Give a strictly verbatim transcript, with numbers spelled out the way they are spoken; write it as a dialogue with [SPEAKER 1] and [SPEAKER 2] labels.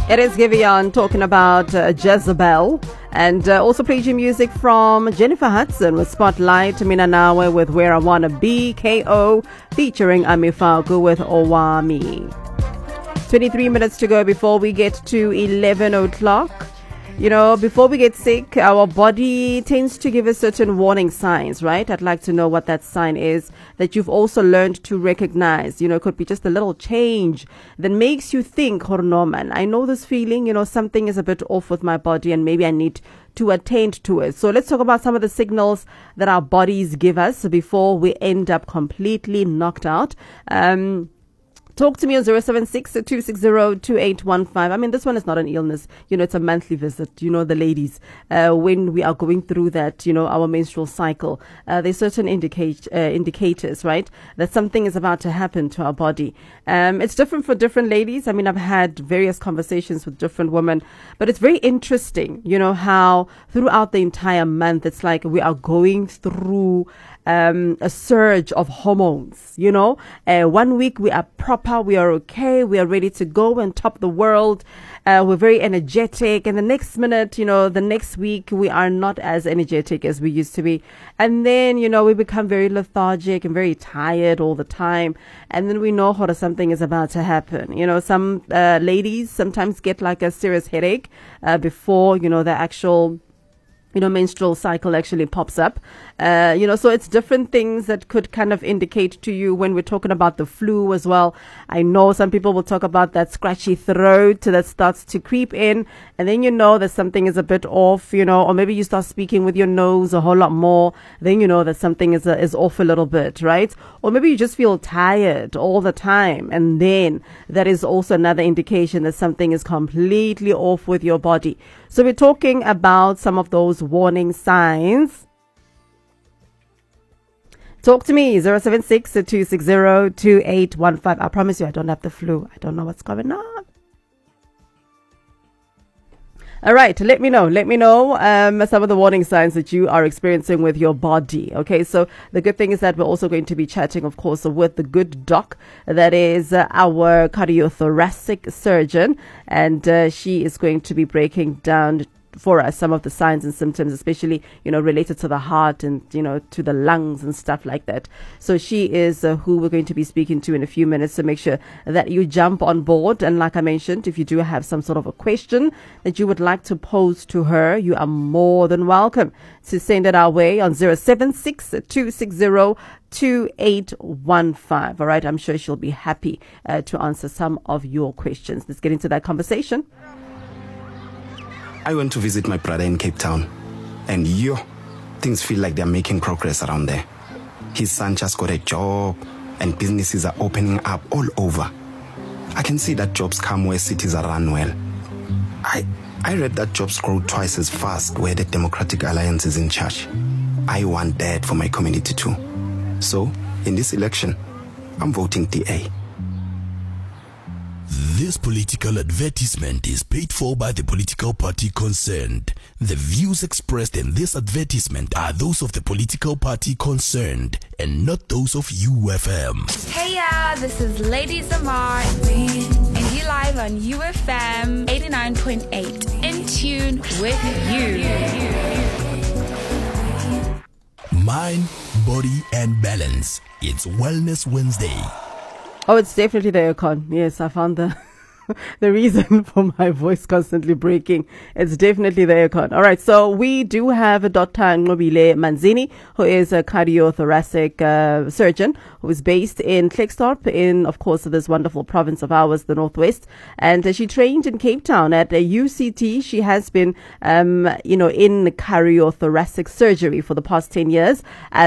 [SPEAKER 1] It is Giveon talking about uh, Jezebel, and uh, also played you music from Jennifer Hudson with Spotlight, Mina Nawe with Where I Wanna Be, K O featuring Amifaku with Owami. twenty-three minutes to go before we get to eleven o'clock. You know, before we get sick, our body tends to give us certain warning signs, right? I'd like to know what that sign is that you've also learned to recognize. You know, it could be just a little change that makes you think, oh no, man, I know this feeling, you know, something is a bit off with my body and maybe I need to attend to it. So let's talk about some of the signals that our bodies give us before we end up completely knocked out. Um, Talk to me on zero seven six, two six zero, two eight one five. I mean, this one is not an illness. You know, it's a monthly visit. You know, the ladies, uh, when we are going through that, you know, our menstrual cycle, uh, there's certain indicate, uh, indicators, right, that something is about to happen to our body. Um, it's different for different ladies. I mean, I've had various conversations with different women, but it's very interesting, you know, how throughout the entire month, it's like we are going through Um, a surge of hormones, you know. Uh, one week we are proper, we are okay, we are ready to go and top the world. Uh, we're very energetic. And the next minute, you know, the next week we are not as energetic as we used to be. And then, you know, we become very lethargic and very tired all the time. And then we know how something is about to happen. You know, some uh, ladies sometimes get like a serious headache uh, before, you know, the actual you know, menstrual cycle actually pops up. Uh, you know, so it's different things that could kind of indicate to you when we're talking about the flu as well. I know some people will talk about that scratchy throat that starts to creep in, and then you know that something is a bit off, you know, or maybe you start speaking with your nose a whole lot more, then you know that something is, uh, is off a little bit, right? Or maybe you just feel tired all the time, and then that is also another indication that something is completely off with your body. So we're talking about some of those warning signs. Talk to me, zero seven six, two six zero, two eight one five. I promise you, I don't have the flu. I don't know what's going on. All right, let me know. Let me know um, some of the warning signs that you are experiencing with your body. Okay, so the good thing is that we're also going to be chatting, of course, with the good doc. That is uh, our cardiothoracic surgeon. And uh, she is going to be breaking down for us some of the signs and symptoms, especially, you know, related to the heart and, you know, to the lungs and stuff like that. So she is uh, who we're going to be speaking to in a few minutes. So make sure that you jump on board. And like I mentioned, if you do have some sort of a question that you would like to pose to her, you are more than welcome to send it our way on zero seven six, two six zero, two eight one five. All right. I'm sure she'll be happy uh, to answer some of your questions. Let's get into that conversation.
[SPEAKER 2] I went to visit my brother in Cape Town, and yo, things feel like they're making progress around there. His son just got a job, and businesses are opening up all over. I can see that jobs come where cities are run well. I I read that jobs grow twice as fast where the Democratic Alliance is in charge. I want that for my community too. So, in this election, I'm voting D A.
[SPEAKER 3] This political advertisement is paid for by the political party concerned. The views expressed in this advertisement are those of the political party concerned and not those of U F M.
[SPEAKER 4] Hey y'all, this is Lady Zamar and you live on U F M eighty-nine point eight. In tune with you.
[SPEAKER 3] Mind, body and balance. It's Wellness Wednesday.
[SPEAKER 1] Oh, it's definitely the aircon. Yes, I found the the reason for my voice constantly breaking. It's definitely the aircon. All right, so we do have Doctor Nqobile Manzini, who is a cardiothoracic uh, surgeon who is based in Klerksdorp in, of course, this wonderful province of ours, the Northwest. And uh, she trained in Cape Town at a U C T. She has been, um, you know, in cardiothoracic surgery for the past ten years.